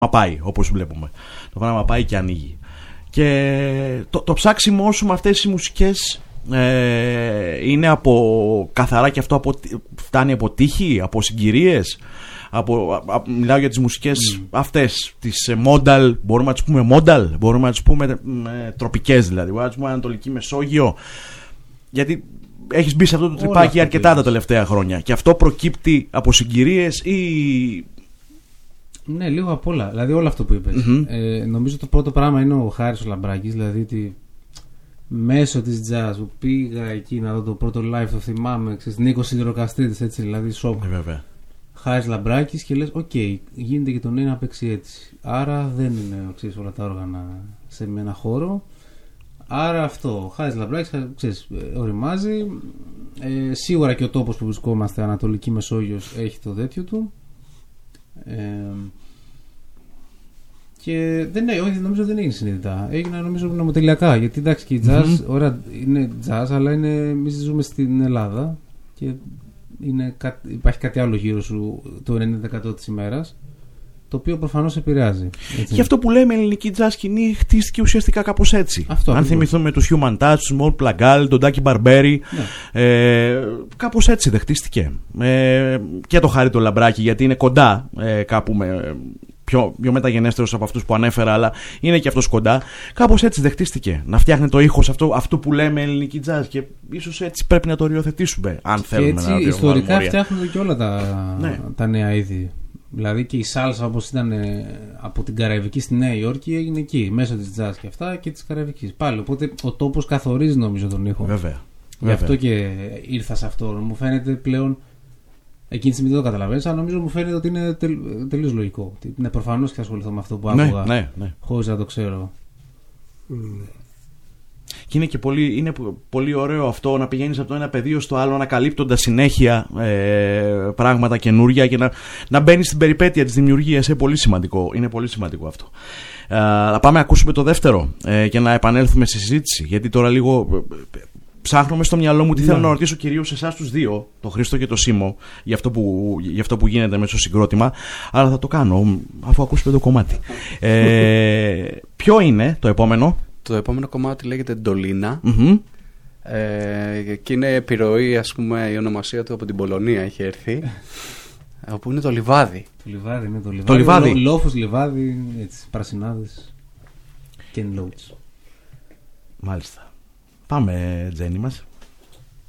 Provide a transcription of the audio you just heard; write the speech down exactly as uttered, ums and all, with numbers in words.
πάει, όπως βλέπουμε. Το πράγμα πάει και ανοίγει. Και το, το ψάξιμό σου με αυτές οι μουσικές ε, είναι από καθαρά και αυτό από, φτάνει από τύχη, από συγκυρίες. Από, α, μιλάω για τις μουσικές mm. αυτές, τις modal, μπορούμε να τις πούμε modal, μπορούμε να τις πούμε ε, τροπικές δηλαδή, μπορούμε να τις πούμε Ανατολική Μεσόγειο, γιατί έχεις μπει σε αυτό το τρυπάκι αρκετά τα τελευταία χρόνια και αυτό προκύπτει από συγκυρίες ή... Ναι, λίγο απ' όλα, δηλαδή όλο αυτό που είπες. Mm-hmm. ε, νομίζω το πρώτο πράγμα είναι ο Χάρης ο Λαμπράκης, δηλαδή ότι μέσω της jazz που πήγα εκεί να δω το πρώτο live, το θυμάμαι, ξέρεις, Νίκος Σιδηροκαστρίτης, έτσι δηλαδή σοκ. Ε, βέβαια. Χάρης Λαμπράκης και λες, οκ, okay, γίνεται και το νέο να παίξει έτσι. Άρα δεν είναι, ξέρεις, όλα τα όργανα σε ένα χώρο. Άρα αυτό, Χάρης Λαμπράκης, ξέρεις, οριμάζει. Ε, σίγουρα και ο τόπος που βρισκόμαστε, Ανατολική Μεσόγειος, έχει το τέτοιο του. Ε, και δεν, ναι, όχι, νομίζω δεν έγινε συνειδητά. Έγινε νομίζω νομοτελειακά. Γιατί εντάξει και η jazz, mm-hmm. ωραία, είναι jazz, αλλά είναι, εμείς ζούμε στην Ελλάδα και είναι, υπάρχει κάτι άλλο γύρω σου το ενενήντα τοις εκατό της ημέρας, το οποίο προφανώς επηρεάζει. Έτσι. Και αυτό που λέμε ελληνική jazz σκηνή χτίστηκε ουσιαστικά κάπως έτσι. Αυτό, αν θυμηθούμε τους Human Touch, τους Small Plagal, τον Τάκη Μπαρμπέρι, ναι. ε, κάπως έτσι δεν χτίστηκε. Ε, και το Χάρη το Λαμπράκι, γιατί είναι κοντά ε, κάπου με... Πιο, πιο μεταγενέστερος από αυτούς που ανέφερα, αλλά είναι και αυτός κοντά. Κάπως έτσι δεχτίστηκε. Να φτιάχνει το ήχος αυτό, αυτό που λέμε ελληνική jazz. Και ίσως έτσι πρέπει να το οριοθετήσουμε, αν και θέλουμε έτσι, να το ιστορικά φτιάχνονται και όλα τα, ναι. τα νέα είδη. Δηλαδή και η σάλσα, όπως ήταν από την Καραϊβική στη Νέα Υόρκη, έγινε εκεί. Μέσω της jazz και αυτά και της Καραϊβικής. Πάλι. Οπότε ο τόπος καθορίζει νομίζω τον ήχο. Βέβαια. Γι' Βέβαια. αυτό και ήρθα σε αυτό. Μου φαίνεται πλέον. Εκείνη τη στιγμή δεν το καταλαβαίνεις, αλλά νομίζω μου φαίνεται ότι είναι τελ, τελείως λογικό. Ναι, προφανώς και θα ασχοληθώ με αυτό που άκουγα, ναι, ναι, ναι. χωρίς να το ξέρω. Mm. Και είναι και πολύ, είναι πολύ ωραίο αυτό να πηγαίνεις από το ένα πεδίο στο άλλο, ανακαλύπτοντας συνέχεια ε, πράγματα καινούρια και να, να μπαίνεις στην περιπέτεια της δημιουργίας. Είναι πολύ σημαντικό, είναι πολύ σημαντικό αυτό. Ε, να πάμε να ακούσουμε το δεύτερο ε, και να επανέλθουμε στη συζήτηση, γιατί τώρα λίγο... Ψάχνω στο μυαλό μου τι yeah. θέλω να ρωτήσω κυρίως εσάς τους δύο, τον Χρήστο και τον Σίμω, για αυτό που, για αυτό που γίνεται μέσα στο συγκρότημα, αλλά θα το κάνω αφού ακούσετε το κομμάτι. ε, ποιο είναι το επόμενο? Το επόμενο κομμάτι λέγεται Ντολίνα mm-hmm. ε, και είναι επιρροή, ας πούμε, η ονομασία του από την Πολωνία έχει έρθει, όπου είναι το λιβάδι. Το λιβάδι είναι το λιβάδι. Το λιβάδι. Λόφος, λιβάδι, έτσι, πρασινάδες και loads. Μάλιστα. Πάμε, Τζένι μας.